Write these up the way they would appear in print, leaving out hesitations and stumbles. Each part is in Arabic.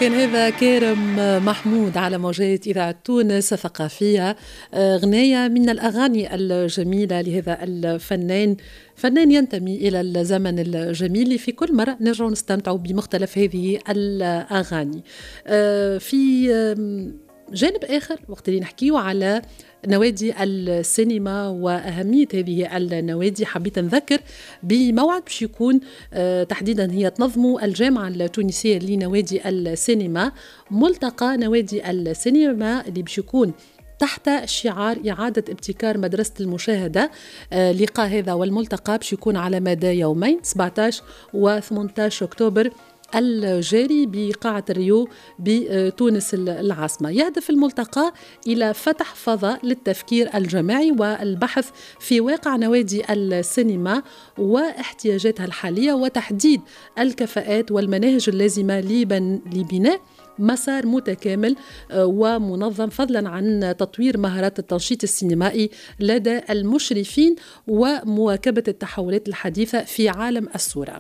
كان هذا كارم محمود على موجات إذاعة تونس الثقافية، غناية من الأغاني الجميلة لهذا الفنان، فنان ينتمي إلى الزمن الجميل اللي في كل مرة نرجع نستمتع بمختلف هذه الأغاني. في جانب آخر وقت اللي نحكيه على نوادي السينما وأهمية هذه النوادي، حبيت نذكر بموعد باش يكون تحديدا هي تنظمه الجامعة التونسية لنوادي السينما، ملتقى نوادي السينما اللي باش يكون تحت شعار إعادة ابتكار مدرسة المشاهدة. لقاء هذا والملتقى باش يكون على مدى يومين 17 و 18 أكتوبر الجاري بقاعة الريو بتونس العاصمة. يهدف الملتقى إلى فتح فضاء للتفكير الجماعي والبحث في واقع نوادي السينما واحتياجاتها الحالية، وتحديد الكفاءات والمناهج اللازمة لبناء مسار متكامل ومنظم، فضلا عن تطوير مهارات التنشيط السينمائي لدى المشرفين ومواكبة التحولات الحديثة في عالم الصورة.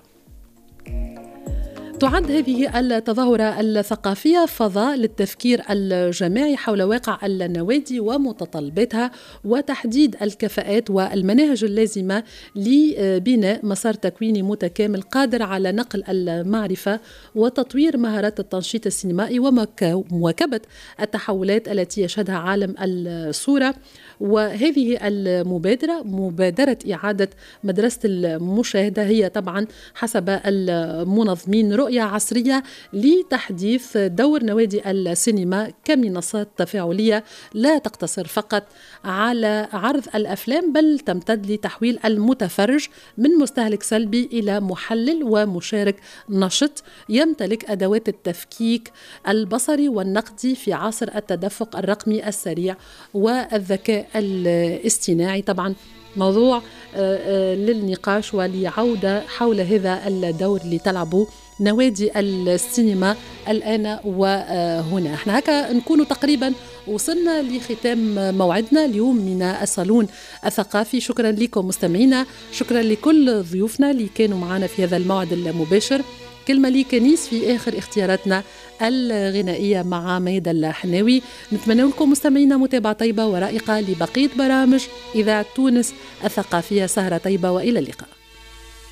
تعد هذه التظاهرة الثقافية فضاء للتفكير الجماعي حول واقع النوادي ومتطلباتها، وتحديد الكفاءات والمناهج اللازمة لبناء مسار تكويني متكامل قادر على نقل المعرفة وتطوير مهارات التنشيط السينمائي ومواكبة التحولات التي يشهدها عالم الصورة. وهذه المبادرة مبادرة إعادة مدرسة المشاهدة هي طبعا حسب المنظمين رؤية عصرية لتحديث دور نوادي السينما كمنصات تفاعلية لا تقتصر فقط على عرض الأفلام، بل تمتد لتحويل المتفرج من مستهلك سلبي إلى محلل ومشارك نشط يمتلك أدوات التفكيك البصري والنقدي في عصر التدفق الرقمي السريع والذكاء الاصطناعي. طبعا موضوع للنقاش ولعودة حول هذا الدور اللي تلعبه نوادي السينما الآن وهنا. احنا هكا نكون تقريبا وصلنا لختام موعدنا اليوم من الصالون الثقافي. شكرا لكم مستمعينا، شكرا لكل ضيوفنا اللي كانوا معنا في هذا الموعد المباشر. كلمة لي كنيس في آخر اختياراتنا الغنائية مع ميدة الحناوي. نتمنى لكم مستمعينا متابعة طيبة ورائقة لبقية برامج إذاعة تونس الثقافية. سهرة طيبة وإلى اللقاء.